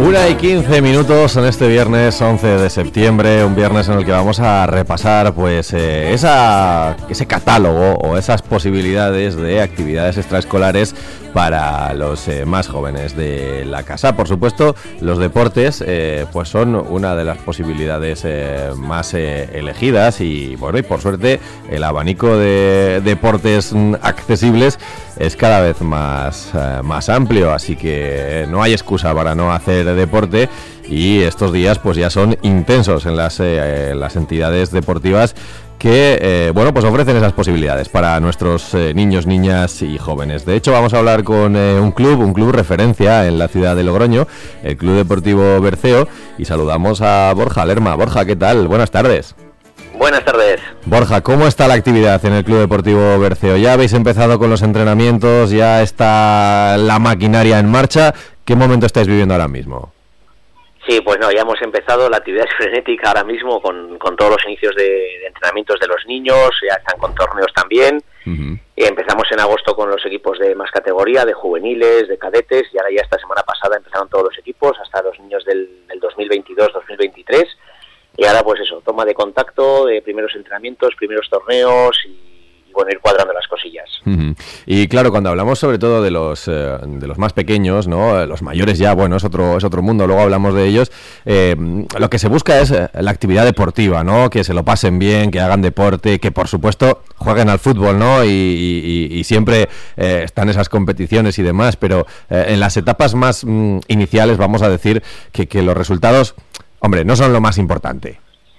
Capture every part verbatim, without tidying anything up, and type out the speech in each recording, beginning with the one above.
Una y quince minutos en este viernes once de septiembre, un viernes en el que vamos a repasar pues eh, esa, ese catálogo o esas posibilidades de actividades extraescolares para los eh, más jóvenes de la casa. Por supuesto, los deportes eh, pues son una de las posibilidades eh, más eh, elegidas y bueno, y por suerte el abanico de deportes accesibles es cada vez más, eh, más amplio, así que no hay excusa para no hacer deporte y estos días pues ya son intensos en las, eh, las entidades deportivas que eh, bueno pues ofrecen esas posibilidades para nuestros eh, niños, niñas y jóvenes. De hecho, vamos a hablar con eh, un club, un club referencia en la ciudad de Logroño, el Club Deportivo Berceo, y saludamos a Borja Lerma. Borja, ¿qué tal? Buenas tardes. Buenas tardes. Borja, ¿cómo está la actividad en el Club Deportivo Berceo? ¿Ya habéis empezado con los entrenamientos? ¿Ya está la maquinaria en marcha? ¿Qué momento estáis viviendo ahora mismo? Sí, pues no, ya hemos empezado, la actividad es frenética ahora mismo con, con todos los inicios de, de entrenamientos de los niños, ya están con torneos también. Uh-huh. Y empezamos en agosto con los equipos de más categoría, de juveniles, de cadetes, y ahora ya esta semana pasada empezaron todos los equipos, hasta los niños del, del dos mil veintidós dos mil veintitrés. Y ahora pues eso, toma de contacto, de primeros entrenamientos, primeros torneos y, y bueno, ir cuadrando las cosillas. Uh-huh. Y claro, cuando hablamos sobre todo de los eh, de los más pequeños, ¿no? Los mayores ya, bueno, es otro es otro mundo, luego hablamos de ellos. Eh, lo que se busca es la actividad deportiva, ¿no? Que se lo pasen bien, que hagan deporte, que por supuesto jueguen al fútbol, ¿no? Y, y, y siempre eh, están esas competiciones y demás, pero eh, en las etapas más mm, iniciales vamos a decir que, que los resultados, hombre, no son lo más importante.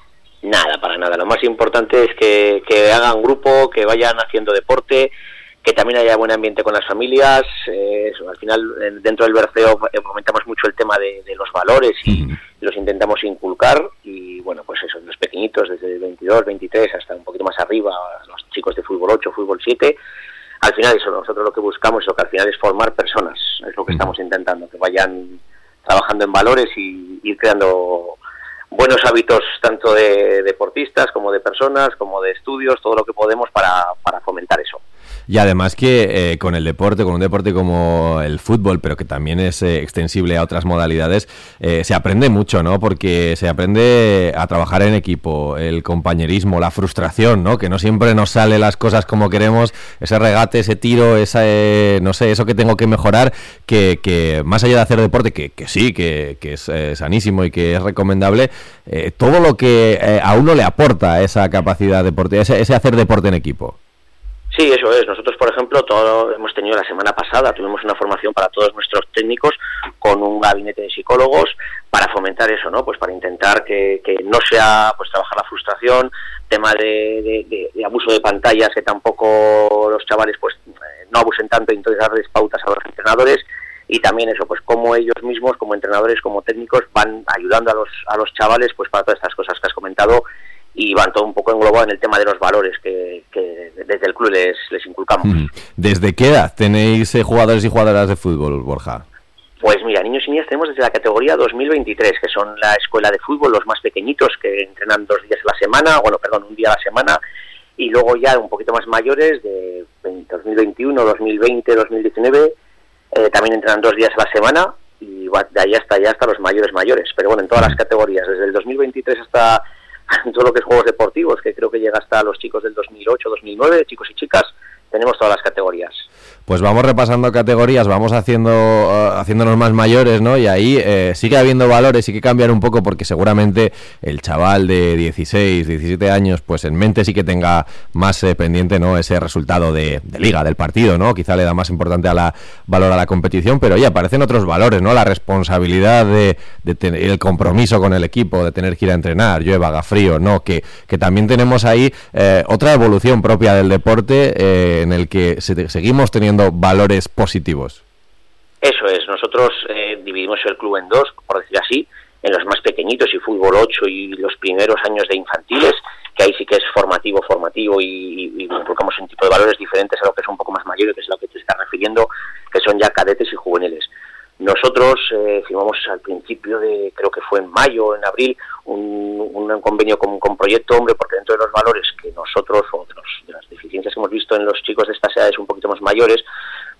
Nada, para nada. Lo más importante es que, que hagan grupo, que vayan haciendo deporte, que también haya buen ambiente con las familias. Eh, eso, al final, dentro del Berceo eh, comentamos mucho el tema de, de los valores y uh-huh. los intentamos inculcar. Y bueno, pues eso, los pequeñitos, desde veintidós, veintitrés hasta un poquito más arriba, los chicos de fútbol ocho, fútbol siete. Al final eso, nosotros lo que buscamos, lo que al final es formar personas. Es lo que uh-huh. estamos intentando, que vayan trabajando en valores y ir creando buenos hábitos tanto de deportistas como de personas, como de estudios, todo lo que podemos para, para fomentar eso. Y además que eh, con el deporte, con un deporte como el fútbol, pero que también es eh, extensible a otras modalidades, eh, se aprende mucho, ¿no? Porque se aprende a trabajar en equipo, el compañerismo, la frustración, ¿no? Que no siempre nos sale las cosas como queremos, ese regate, ese tiro, esa, eh, no sé, eso que tengo que mejorar, que, que más allá de hacer deporte, que, que sí, que, que es eh, sanísimo y que es recomendable, eh, todo lo que eh, a uno le aporta esa capacidad deportiva, ese, ese hacer deporte en equipo. Sí, eso es. Nosotros, por ejemplo, todo hemos tenido la semana pasada, tuvimos una formación para todos nuestros técnicos con un gabinete de psicólogos para fomentar eso, ¿no? Pues para intentar que, que no sea, pues trabajar la frustración, tema de, de, de, de abuso de pantallas, que tampoco los chavales pues no abusen tanto y entonces darles pautas a los entrenadores. Y también eso, pues como ellos mismos, como entrenadores, como técnicos, van ayudando a los a los chavales pues para todas estas cosas que has comentado y van todo un poco englobado en el tema de los valores que, que desde el club les, les inculcamos. ¿Desde qué edad tenéis eh, jugadores y jugadoras de fútbol, Borja? Pues mira, niños y niñas tenemos desde la categoría dos mil veintitrés, que son la escuela de fútbol, los más pequeñitos, que entrenan dos días a la semana, bueno, perdón, un día a la semana, y luego ya un poquito más mayores, de dos mil veintiuno, dos mil veinte, dos mil diecinueve, eh, también entrenan dos días a la semana, y de ahí hasta allá hasta los mayores mayores, pero bueno, en todas las categorías, desde el dos mil veintitrés hasta todo lo que es juegos deportivos, que creo que llega hasta los chicos del dos mil ocho, dos mil nueve, chicos y chicas, tenemos todas las categorías. Pues vamos repasando categorías, vamos haciendo uh, haciéndonos más mayores, ¿no? Y ahí eh, sigue habiendo valores, sí que cambiar un poco, porque seguramente el chaval de dieciséis, diecisiete años, pues en mente sí que tenga más eh, pendiente, ¿no? Ese resultado de, de liga, del partido, ¿no? Quizá le da más importante a la valor a la competición, pero ya aparecen otros valores, ¿no? La responsabilidad de, de tener el compromiso con el equipo, de tener que ir a entrenar, llueva, haga frío, ¿no? Que, que también tenemos ahí eh, otra evolución propia del deporte eh, en el que se, seguimos teniendo valores positivos. Eso es, nosotros eh, dividimos el club en dos, por decir así, en los más pequeñitos y fútbol ocho y los primeros años de infantiles, que ahí sí que es formativo, formativo y, y, y inculcamos un tipo de valores diferentes a lo que es un poco más mayor, que es a lo que te estás refiriendo, que son ya cadetes y juveniles. Nosotros eh, firmamos al principio de, creo que fue en mayo, en abril, un, un convenio con, con Proyecto Hombre, porque dentro de los valores que nosotros, otros de las deficiencias que hemos visto en los chicos de estas edades un poquito más mayores,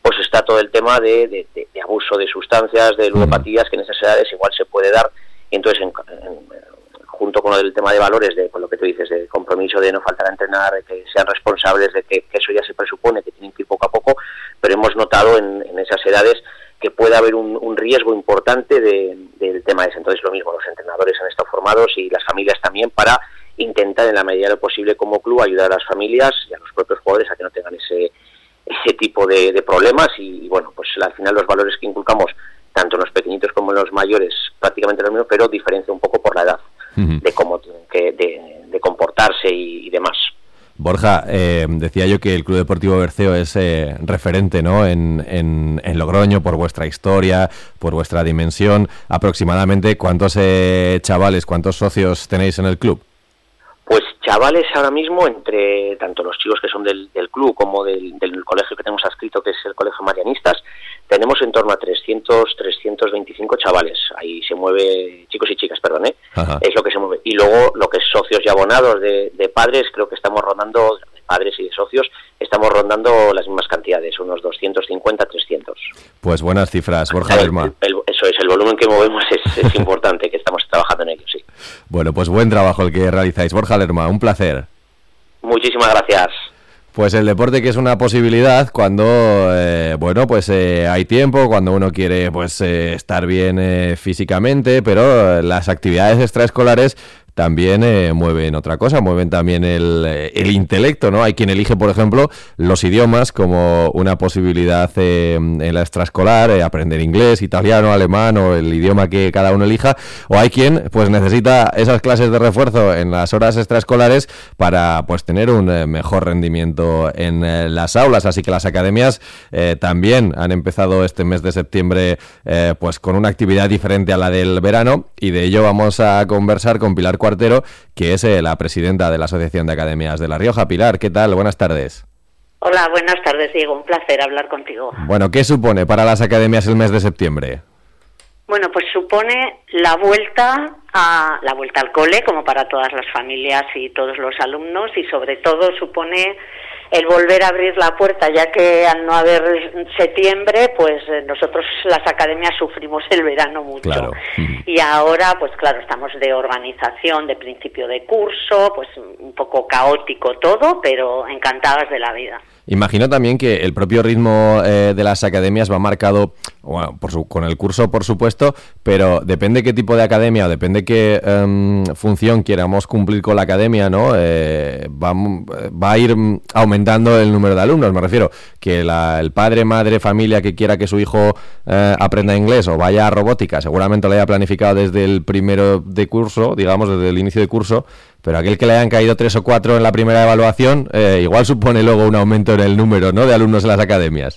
pues está todo el tema de, de, de, de abuso de sustancias, de ludopatías, que en esas edades igual se puede dar, y entonces en, en, junto con el tema de valores, de con lo que tú dices, de compromiso, de no faltar a entrenar, de que sean responsables, de que, que eso ya se presupone, que tienen que ir poco a poco, pero hemos notado en, en esas edades que puede haber un, un riesgo importante de, del tema ese. Entonces lo mismo, los entrenadores han estado formados y las familias también para intentar en la medida de lo posible como club ayudar a las familias y a los propios jugadores a que no tengan ese ese tipo de, de problemas y, y bueno, pues al final los valores que inculcamos tanto en los pequeñitos como en los mayores prácticamente los mismos, pero diferencia un poco por la edad uh-huh. de cómo tienen que de, de comportarse y, y demás. Borja, eh, decía yo que el Club Deportivo Berceo es eh, referente, ¿no? En, en, en Logroño por vuestra historia, por vuestra dimensión. Aproximadamente, ¿cuántos eh, chavales, cuántos socios tenéis en el club? Pues chavales ahora mismo, entre tanto los chicos que son del, del club como del, del colegio que tenemos adscrito, que es el Colegio Marianistas, tenemos en torno a trescientos, trescientos veinticinco chavales. Ahí se mueve, chicos y chicas, perdón, ¿eh? Es lo que se mueve. Y luego lo que es socios y abonados de, de padres, creo que estamos rondando, de padres y de socios, estamos rondando las mismas cantidades, unos doscientos cincuenta, trescientos. Pues buenas cifras, Borja Lerma. El, el, eso es, el volumen que movemos es, es importante, que estamos trabajando en ello, sí. Bueno, pues buen trabajo el que realizáis. Borja Lerma, un placer. Muchísimas gracias. Pues el deporte que es una posibilidad cuando, eh, bueno, pues eh, hay tiempo, cuando uno quiere pues eh, estar bien eh, físicamente, pero las actividades extraescolares también eh, mueven otra cosa, mueven también el, el intelecto, ¿no? Hay quien elige, por ejemplo, los idiomas como una posibilidad eh, en la extraescolar, eh, aprender inglés, italiano, alemán o el idioma que cada uno elija, o hay quien pues necesita esas clases de refuerzo en las horas extraescolares para pues tener un eh, mejor rendimiento en eh, las aulas, así que las academias eh, también han empezado este mes de septiembre eh, pues con una actividad diferente a la del verano, y de ello vamos a conversar con Pilar Cuartero, que es eh, la presidenta de la Asociación de Academias de La Rioja. Pilar, ¿qué tal? Buenas tardes. Hola, buenas tardes, Diego. Un placer hablar contigo. Bueno, ¿qué supone para las academias el mes de septiembre? Bueno, pues supone la vuelta a la vuelta al cole, como para todas las familias y todos los alumnos, y sobre todo supone el volver a abrir la puerta, ya que al no haber septiembre, pues nosotros las academias sufrimos el verano mucho. Claro. Y ahora, pues claro, estamos de organización, de principio de curso, pues un poco caótico todo, pero encantadas de la vida. Imagino también que el propio ritmo eh, de las academias va marcado, bueno, por su, con el curso por supuesto, pero depende qué tipo de academia o depende qué um, función queramos cumplir con la academia, ¿no? Eh, va, va a ir aumentando el número de alumnos, me refiero, que la, el padre, madre, familia que quiera que su hijo eh, aprenda inglés o vaya a robótica, seguramente lo haya planificado desde el primero de curso, digamos, desde el inicio de curso, pero aquel que le hayan caído tres o cuatro en la primera evaluación, eh, igual supone luego un aumento en el número, ¿no?, de alumnos en las academias.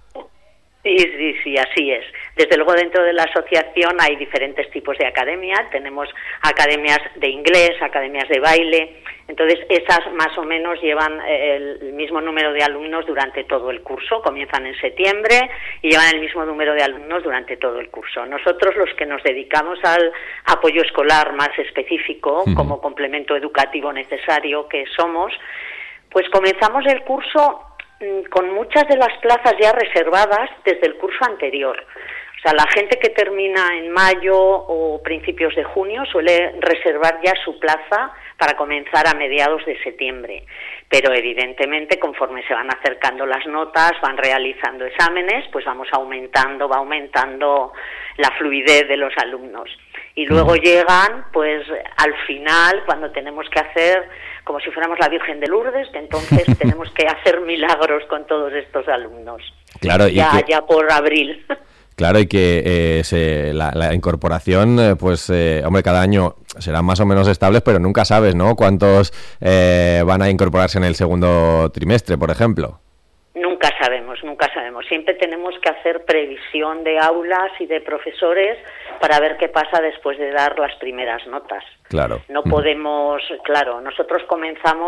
Sí, sí, sí, así es. Desde luego dentro de la asociación hay diferentes tipos de academias. Tenemos academias de inglés, academias de baile. Entonces esas más o menos llevan el mismo número de alumnos durante todo el curso. Comienzan en septiembre y llevan el mismo número de alumnos durante todo el curso. Nosotros, los que nos dedicamos al apoyo escolar más específico, uh-huh. como complemento educativo necesario que somos, pues comenzamos el curso con muchas de las plazas ya reservadas desde el curso anterior. O sea, la gente que termina en mayo o principios de junio suele reservar ya su plaza para comenzar a mediados de septiembre. Pero evidentemente, conforme se van acercando las notas, van realizando exámenes, pues vamos aumentando, va aumentando la fluidez de los alumnos. Y luego llegan, pues al final, cuando tenemos que hacer, como si fuéramos la Virgen de Lourdes, que entonces tenemos que hacer milagros con todos estos alumnos. Claro, y ya, que... ya por abril. Claro, y que eh, se, la, la incorporación, eh, pues, eh, hombre, cada año serán más o menos estables, pero nunca sabes, ¿no?, cuántos eh, van a incorporarse en el segundo trimestre, por ejemplo. Nunca sabemos, nunca sabemos. Siempre tenemos que hacer previsión de aulas y de profesores para ver qué pasa después de dar las primeras notas. Claro. No podemos, claro, nosotros comenzamos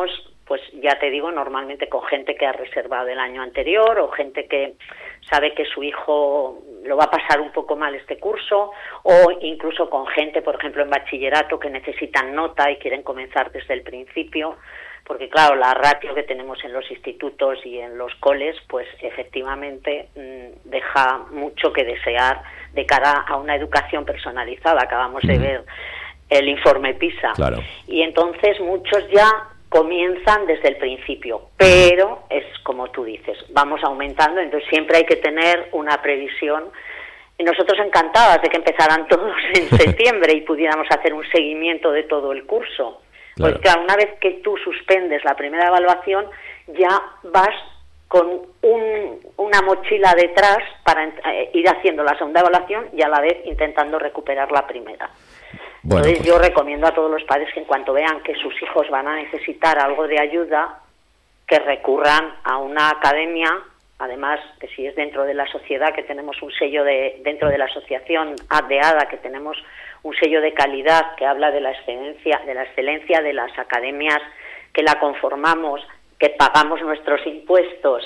pues ya te digo, normalmente con gente que ha reservado el año anterior o gente que sabe que su hijo lo va a pasar un poco mal este curso, o incluso con gente, por ejemplo, en bachillerato que necesitan nota y quieren comenzar desde el principio, porque claro, la ratio que tenemos en los institutos y en los coles, pues efectivamente mmm, deja mucho que desear de cara a una educación personalizada. Acabamos de ver el informe PISA. Claro. Y entonces muchos ya comienzan desde el principio, pero es como tú dices, vamos aumentando, entonces siempre hay que tener una previsión. Y nosotros encantadas de que empezaran todos en septiembre y pudiéramos hacer un seguimiento de todo el curso. Claro. Pues claro, una vez que tú suspendes la primera evaluación, ya vas con un, una mochila detrás para eh, ir haciendo la segunda evaluación y a la vez intentando recuperar la primera. Bueno, Entonces pues... yo recomiendo a todos los padres que en cuanto vean que sus hijos van a necesitar algo de ayuda, que recurran a una academia, además que si es dentro de la sociedad, que tenemos un sello de dentro de la asociación de A D A, que tenemos un sello de calidad que habla de la excelencia, de la excelencia de las academias que la conformamos, que pagamos nuestros impuestos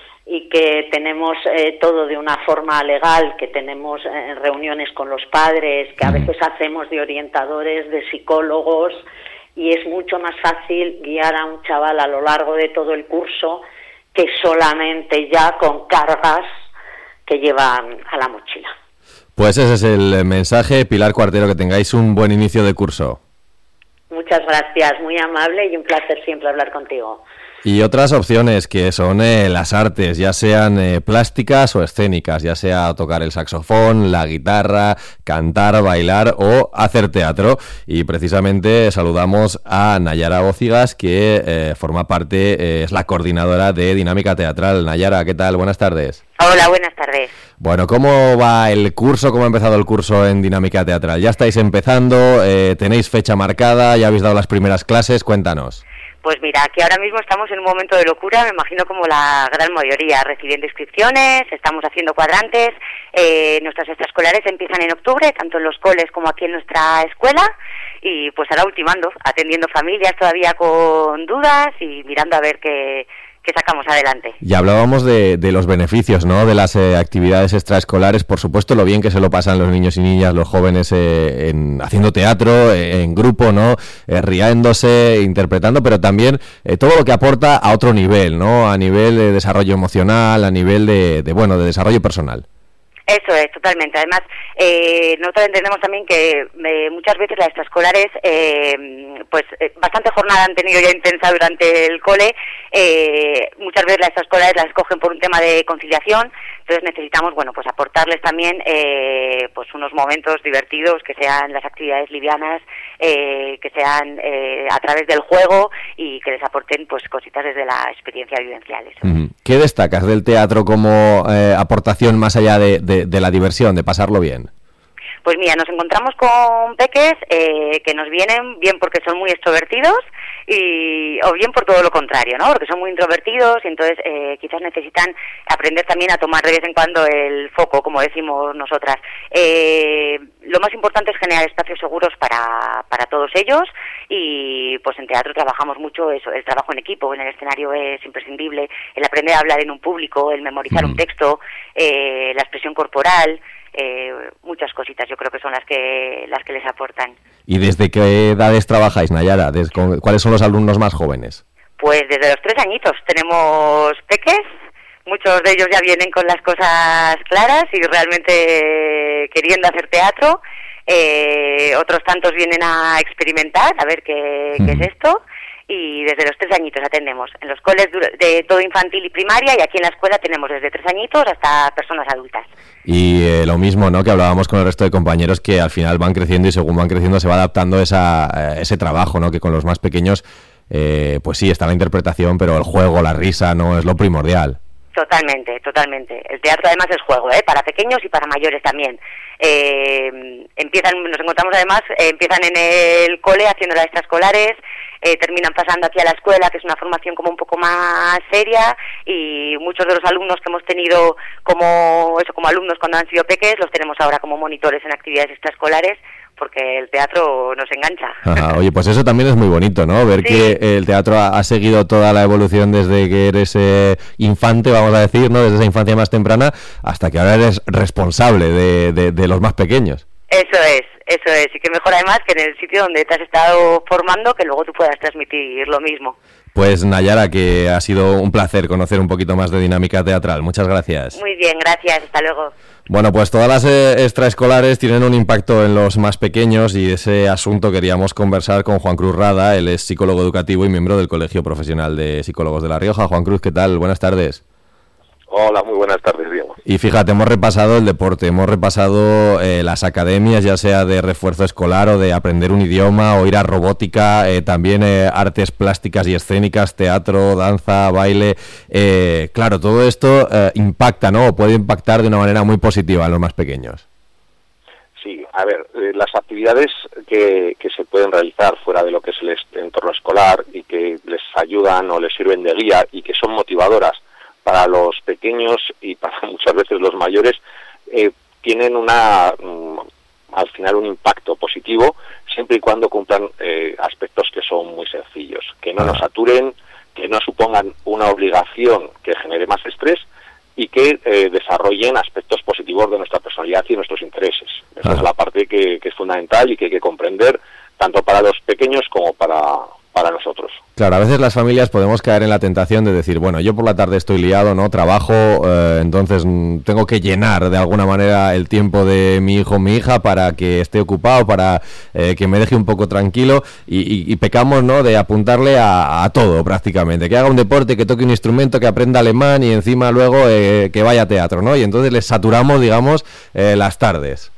y que tenemos eh, todo de una forma legal, que tenemos eh, reuniones con los padres, que a veces hacemos de orientadores, de psicólogos, y es mucho más fácil guiar a un chaval a lo largo de todo el curso que solamente ya con cargas que llevan a la mochila. Pues ese es el mensaje. Pilar Cuartero, que tengáis un buen inicio de curso. Muchas gracias, muy amable y un placer siempre hablar contigo. Y otras opciones que son eh, las artes, ya sean eh, plásticas o escénicas, ya sea tocar el saxofón, la guitarra, cantar, bailar o hacer teatro. Y precisamente saludamos a Nayara Bócigas, que eh, forma parte, eh, es la coordinadora de Dinámica Teatral. Nayara, ¿qué tal? Buenas tardes. Hola, buenas tardes. Bueno, ¿cómo va el curso? ¿Cómo ha empezado el curso en Dinámica Teatral? ¿Ya estáis empezando? Eh, ¿Tenéis fecha marcada? ¿Ya habéis dado las primeras clases? Cuéntanos. Pues mira, aquí ahora mismo estamos en un momento de locura, me imagino como la gran mayoría, recibiendo inscripciones, estamos haciendo cuadrantes, eh, nuestras extraescolares empiezan en octubre, tanto en los coles como aquí en nuestra escuela, y pues ahora ultimando, atendiendo familias todavía con dudas y mirando a ver qué... que sacamos adelante. Y hablábamos de, de los beneficios, ¿no?, de las eh, actividades extraescolares, por supuesto lo bien que se lo pasan los niños y niñas, los jóvenes eh, en, haciendo teatro, eh, en grupo, ¿no?, eh, riéndose, interpretando, pero también eh, todo lo que aporta a otro nivel, ¿no?, a nivel de desarrollo emocional, a nivel de, de bueno, de desarrollo personal. Eso es, totalmente. Además, eh, nosotros entendemos también que eh, muchas veces las extraescolares, eh, pues eh, bastante jornada han tenido ya intensa durante el cole, eh, muchas veces las extraescolares las escogen por un tema de conciliación, entonces necesitamos, bueno, pues aportarles también eh, pues unos momentos divertidos, que sean las actividades livianas, eh, que sean eh, a través del juego y que les aporten pues cositas desde la experiencia vivencial. Eso. Uh-huh. ¿Qué destacas del teatro como eh, aportación más allá de, de, de la diversión, de pasarlo bien? Pues mira, nos encontramos con peques eh, que nos vienen bien porque son muy extrovertidos y o bien por todo lo contrario, ¿no? Porque son muy introvertidos y entonces eh, quizás necesitan aprender también a tomar de vez en cuando el foco, como decimos nosotras. Eh, lo más importante es generar espacios seguros para, para todos ellos y pues en teatro trabajamos mucho eso, el trabajo en equipo, en el escenario es imprescindible, el aprender a hablar en un público, el memorizar mm. un texto, eh, la expresión corporal. Eh, muchas cositas yo creo que son las que las que les aportan. ¿Y desde qué edades trabajáis, Nayara? ¿Desde, con, ¿Cuáles son los alumnos más jóvenes? Pues desde los tres añitos tenemos peques, muchos de ellos ya vienen con las cosas claras y realmente queriendo hacer teatro, eh, otros tantos vienen a experimentar, a ver qué, mm. qué es esto. Y desde los tres añitos atendemos en los coles de todo infantil y primaria, y aquí en la escuela tenemos desde tres añitos hasta personas adultas. Y eh, lo mismo, ¿no?, que hablábamos con el resto de compañeros, que al final van creciendo y según van creciendo se va adaptando esa, eh, ese trabajo, ¿no?, que con los más pequeños, eh, pues sí, está la interpretación, pero el juego, la risa, no es lo primordial. Totalmente, totalmente. El teatro además es juego, ¿eh?, para pequeños y para mayores también. Eh, empiezan, nos encontramos además, eh, empiezan en el cole haciendo las extraescolares, eh, terminan pasando aquí a la escuela, que es una formación como un poco más seria, y muchos de los alumnos que hemos tenido como eso como alumnos cuando han sido peques, los tenemos ahora como monitores en actividades extraescolares, porque el teatro nos engancha. Ajá, oye, pues eso también es muy bonito, ¿no? Ver sí. que el teatro ha, ha seguido toda la evolución desde que eres eh, infante, vamos a decir, ¿no? Desde esa infancia más temprana hasta que ahora eres responsable de, de, de los más pequeños. Eso es, eso es. Y que mejor además que en el sitio donde te has estado formando, que luego tú puedas transmitir lo mismo. Pues Nayara, que ha sido un placer conocer un poquito más de dinámica teatral. Muchas gracias. Muy bien, gracias. Hasta luego. Bueno, pues todas las eh, extraescolares tienen un impacto en los más pequeños y ese asunto queríamos conversar con Juan Cruz Rada. Él es psicólogo educativo y miembro del Colegio Profesional de Psicólogos de La Rioja. Juan Cruz, ¿qué tal? Buenas tardes. Hola, muy buenas tardes, Diego. Y fíjate, hemos repasado el deporte, hemos repasado eh, las academias, ya sea de refuerzo escolar o de aprender un idioma o ir a robótica, eh, también eh, artes plásticas y escénicas, teatro, danza, baile. Eh, claro, todo esto eh, impacta, ¿no? O puede impactar de una manera muy positiva en los más pequeños. Sí, a ver, eh, las actividades que, que se pueden realizar fuera de lo que es el entorno escolar y que les ayudan o les sirven de guía y que son motivadoras para los pequeños y para muchas veces los mayores, eh, tienen una um, al final un impacto positivo, siempre y cuando cumplan eh, aspectos que son muy sencillos, que no nos saturen, que no supongan una obligación que genere más estrés y que eh, desarrollen aspectos positivos de nuestra personalidad y nuestros intereses. Esa es la parte que, que es fundamental y que hay que comprender tanto para los pequeños como para... para nosotros. Claro, a veces las familias podemos caer en la tentación de decir, bueno, yo por la tarde estoy liado, ¿no? Trabajo, eh, entonces mm, tengo que llenar de alguna manera el tiempo de mi hijo o mi hija para que esté ocupado, para eh, que me deje un poco tranquilo y, y, y pecamos, ¿no? De apuntarle a, a todo prácticamente, que haga un deporte, que toque un instrumento, que aprenda alemán y encima luego eh, que vaya a teatro, ¿no? Y entonces les saturamos, digamos, eh, las tardes.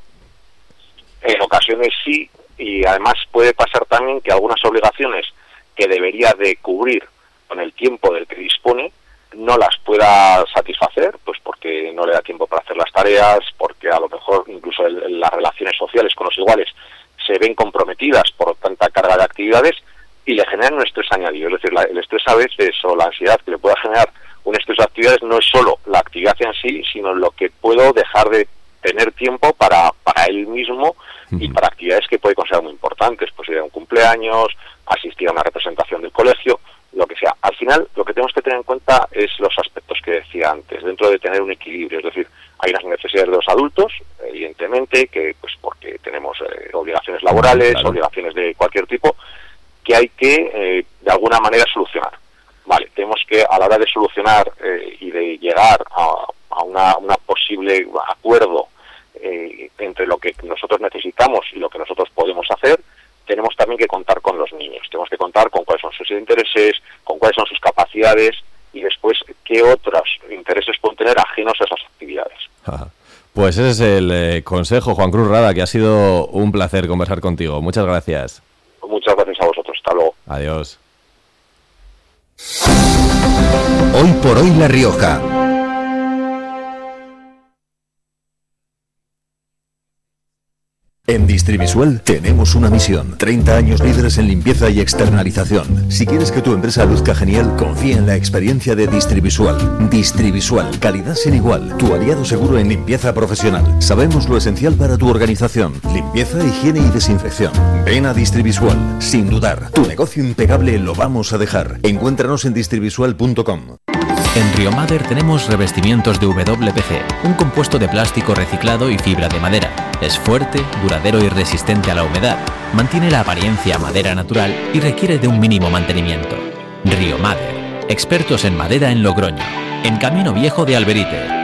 En ocasiones sí, y además puede pasar también que algunas obligaciones que debería de cubrir con el tiempo del que dispone, no las pueda satisfacer, pues porque no le da tiempo para hacer las tareas, porque a lo mejor incluso el, el, las relaciones sociales con los iguales se ven comprometidas por tanta carga de actividades y le generan un estrés añadido. Es decir, la, el estrés a veces o la ansiedad que le pueda generar un estrés de actividades no es solo la actividad en sí, sino lo que puedo dejar de tener tiempo para, para él mismo y para actividades que puede considerar muy importantes, pues ir a un cumpleaños, asistir a una representación del colegio, lo que sea. Al final, lo que tenemos que tener en cuenta es los aspectos que decía antes, dentro de tener un equilibrio, es decir, hay unas necesidades de los adultos, evidentemente, que pues porque tenemos eh, obligaciones laborales, claro. obligaciones de cualquier tipo, que hay que, eh, de alguna manera, solucionar. Vale, tenemos que, a la hora de solucionar eh, y de llegar a, a una, una posible acuerdo eh, entre lo que nosotros necesitamos y lo que nosotros podemos hacer, tenemos también que contar con los niños, tenemos que contar con cuáles son sus intereses, con cuáles son sus capacidades y después qué otros intereses pueden tener ajenos a esas actividades. Ajá. Pues ese es el eh, consejo, Juan Cruz Rada, que ha sido un placer conversar contigo. Muchas gracias. Muchas gracias a vosotros. Hasta luego. Adiós. Hoy por hoy La Rioja. En Distrivisual tenemos una misión. treinta años líderes en limpieza y externalización. Si quieres que tu empresa luzca genial, confía en la experiencia de Distrivisual. Distrivisual, calidad sin igual. Tu aliado seguro en limpieza profesional. Sabemos lo esencial para tu organización. Limpieza, higiene y desinfección. Ven a Distrivisual, sin dudar. Tu negocio impecable lo vamos a dejar. Encuéntranos en distrivisual punto com. En Riomader tenemos revestimientos de W P C, un compuesto de plástico reciclado y fibra de madera. Es fuerte, duradero y resistente a la humedad, mantiene la apariencia a madera natural y requiere de un mínimo mantenimiento. Riomader, expertos en madera en Logroño, en Camino Viejo de Alberite.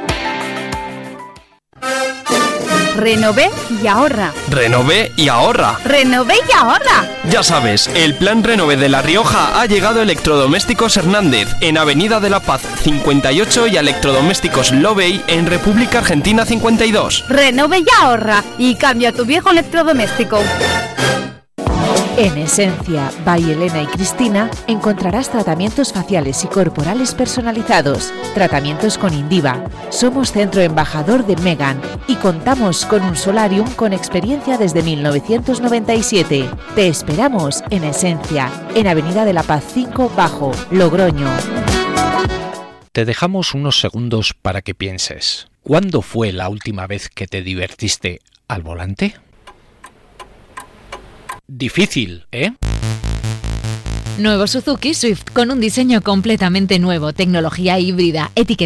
Renové y ahorra. Renové y ahorra. Renové y ahorra. Ya sabes, el plan Renové de La Rioja ha llegado a Electrodomésticos Hernández, en Avenida de la Paz cincuenta y ocho y a Electrodomésticos Lobey en República Argentina cincuenta y dos. Renové y ahorra y cambia tu viejo electrodoméstico. En Esencia, by Elena y Cristina, encontrarás tratamientos faciales y corporales personalizados, tratamientos con Indiva. Somos centro embajador de Megan y contamos con un solarium con experiencia desde mil novecientos noventa y siete. Te esperamos en Esencia, en Avenida de la Paz cinco Bajo, Logroño. Te dejamos unos segundos para que pienses. ¿Cuándo fue la última vez que te divertiste al volante? difícil, ¿eh? Nuevo Suzuki Swift con un diseño completamente nuevo, tecnología híbrida, etiqueta